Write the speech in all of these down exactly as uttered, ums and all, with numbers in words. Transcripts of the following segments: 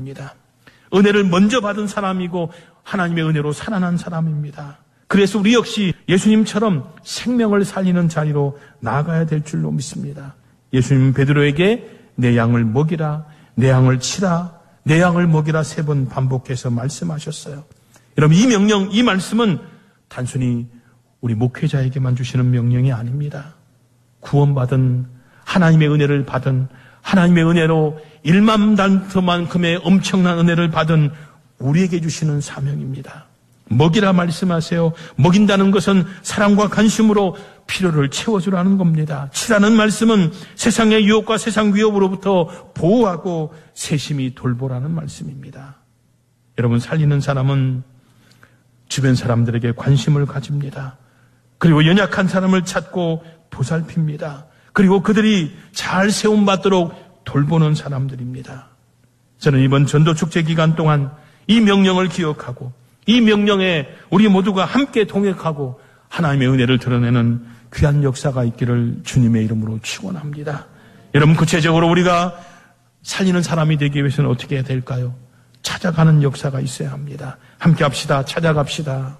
사람입니다. 은혜를 먼저 받은 사람이고 하나님의 은혜로 살아난 사람입니다. 그래서 우리 역시 예수님처럼 생명을 살리는 자리로 나아가야 될 줄로 믿습니다. 예수님은 베드로에게 내 양을 먹이라, 내 양을 치라, 내 양을 먹이라 세 번 반복해서 말씀하셨어요. 여러분, 이 명령, 이 말씀은 단순히 우리 목회자에게만 주시는 명령이 아닙니다. 구원받은, 하나님의 은혜를 받은, 하나님의 은혜로 일만 달러만큼의 엄청난 은혜를 받은 우리에게 주시는 사명입니다. 먹이라 말씀하세요. 먹인다는 것은 사랑과 관심으로 필요를 채워주라는 겁니다. 치라는 말씀은 세상의 유혹과 세상 위협으로부터 보호하고 세심히 돌보라는 말씀입니다. 여러분, 살리는 사람은 주변 사람들에게 관심을 가집니다. 그리고 연약한 사람을 찾고 보살핍니다. 그리고 그들이 잘 세움받도록 돌보는 사람들입니다. 저는 이번 전도축제 기간 동안 이 명령을 기억하고 이 명령에 우리 모두가 함께 동역하고 하나님의 은혜를 드러내는 귀한 역사가 있기를 주님의 이름으로 축원합니다. 여러분, 구체적으로 우리가 살리는 사람이 되기 위해서는 어떻게 해야 될까요? 찾아가는 역사가 있어야 합니다. 함께 합시다. 찾아갑시다.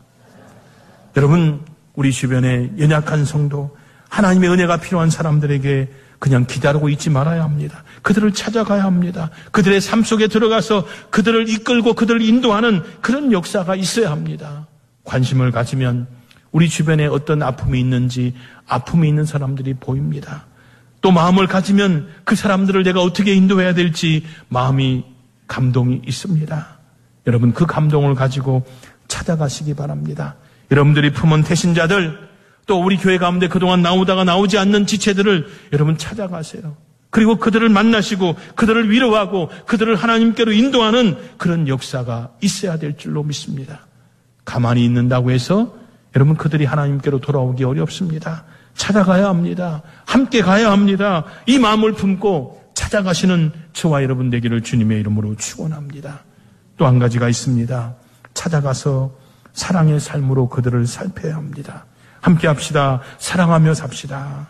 여러분, 우리 주변에 연약한 성도, 하나님의 은혜가 필요한 사람들에게 그냥 기다리고 있지 말아야 합니다. 그들을 찾아가야 합니다. 그들의 삶 속에 들어가서 그들을 이끌고 그들을 인도하는 그런 역사가 있어야 합니다. 관심을 가지면 우리 주변에 어떤 아픔이 있는지 아픔이 있는 사람들이 보입니다. 또 마음을 가지면 그 사람들을 내가 어떻게 인도해야 될지 마음이 감동이 있습니다. 여러분, 그 감동을 가지고 찾아가시기 바랍니다. 여러분들이 품은 태신자들, 또 우리 교회 가운데 그동안 나오다가 나오지 않는 지체들을 여러분 찾아가세요. 그리고 그들을 만나시고 그들을 위로하고 그들을 하나님께로 인도하는 그런 역사가 있어야 될 줄로 믿습니다. 가만히 있는다고 해서 여러분 그들이 하나님께로 돌아오기 어렵습니다. 찾아가야 합니다. 함께 가야 합니다. 이 마음을 품고 찾아가시는 저와 여러분 되기를 주님의 이름으로 축원합니다. 또 한 가지가 있습니다. 찾아가서 사랑의 삶으로 그들을 살펴야 합니다. 함께 합시다. 사랑하며 삽시다.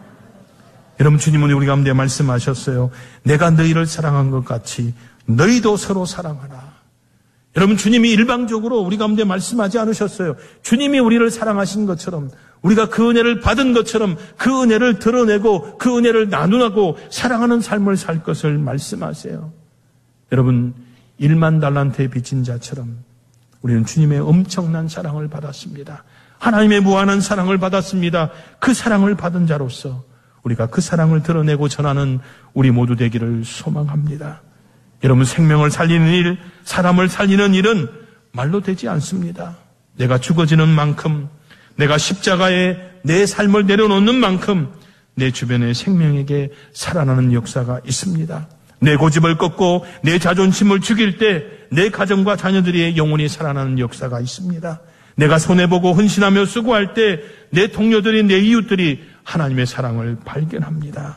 여러분, 주님은 우리 가운데 말씀하셨어요. 내가 너희를 사랑한 것 같이 너희도 서로 사랑하라. 여러분, 주님이 일방적으로 우리 가운데 말씀하지 않으셨어요. 주님이 우리를 사랑하신 것처럼, 우리가 그 은혜를 받은 것처럼 그 은혜를 드러내고 그 은혜를 나누고 사랑하는 삶을 살 것을 말씀하세요. 여러분, 일만 달란트에 빚진 자처럼 우리는 주님의 엄청난 사랑을 받았습니다. 하나님의 무한한 사랑을 받았습니다. 그 사랑을 받은 자로서 우리가 그 사랑을 드러내고 전하는 우리 모두 되기를 소망합니다. 여러분, 생명을 살리는 일, 사람을 살리는 일은 말로 되지 않습니다. 내가 죽어지는 만큼, 내가 십자가에 내 삶을 내려놓는 만큼 내 주변의 생명에게 살아나는 역사가 있습니다. 내 고집을 꺾고 내 자존심을 죽일 때 내 가정과 자녀들이 영원히 살아나는 역사가 있습니다. 내가 손해보고 헌신하며 수고할 때 내 동료들이, 내 이웃들이 하나님의 사랑을 발견합니다.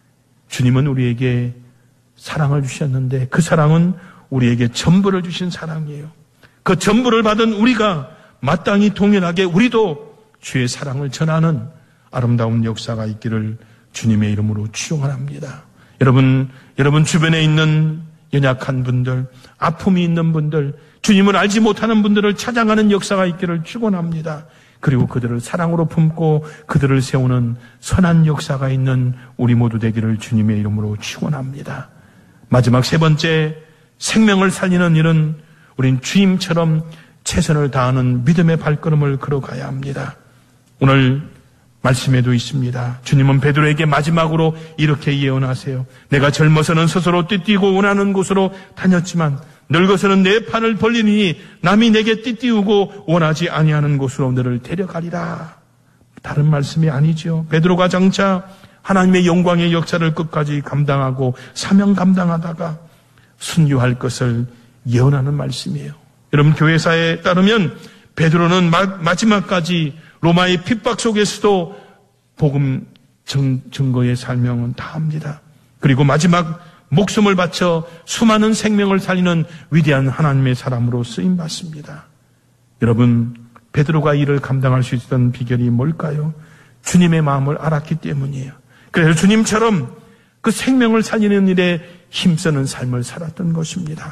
주님은 우리에게 사랑을 주셨는데 그 사랑은 우리에게 전부를 주신 사랑이에요. 그 전부를 받은 우리가 마땅히 동일하게 우리도 주의 사랑을 전하는 아름다운 역사가 있기를 주님의 이름으로 축원합니다. 여러분, 여러분 주변에 있는 연약한 분들, 아픔이 있는 분들, 주님을 알지 못하는 분들을 찾아가는 역사가 있기를 축원합니다. 그리고 그들을 사랑으로 품고 그들을 세우는 선한 역사가 있는 우리 모두 되기를 주님의 이름으로 축원합니다. 마지막 세 번째, 생명을 살리는 일은 우린 주님처럼 최선을 다하는 믿음의 발걸음을 걸어가야 합니다. 오늘 말씀에도 있습니다. 주님은 베드로에게 마지막으로 이렇게 예언하세요. 내가 젊어서는 스스로 띠띠고 원하는 곳으로 다녔지만 늙어서는 내 팔을 벌리니 남이 내게 띠띠우고 원하지 아니하는 곳으로 너를 데려가리라. 다른 말씀이 아니죠. 베드로가 장차 하나님의 영광의 역사를 끝까지 감당하고 사명 감당하다가 순교할 것을 예언하는 말씀이에요. 여러분, 교회사에 따르면 베드로는 마, 마지막까지 로마의 핍박 속에서도 복음 증, 증거의 설명은 다 합니다. 그리고 마지막 목숨을 바쳐 수많은 생명을 살리는 위대한 하나님의 사람으로 쓰임받습니다. 여러분, 베드로가 이를 감당할 수 있었던 비결이 뭘까요? 주님의 마음을 알았기 때문이에요. 그래서 주님처럼 그 생명을 살리는 일에 힘쓰는 삶을 살았던 것입니다.